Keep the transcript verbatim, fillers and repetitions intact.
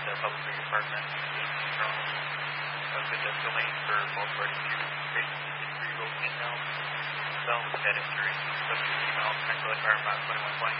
at the public works department. From a good domain for both parties to basically revoke email. Tell them that injury. Subject email, Central Fire Map twenty-one twenty.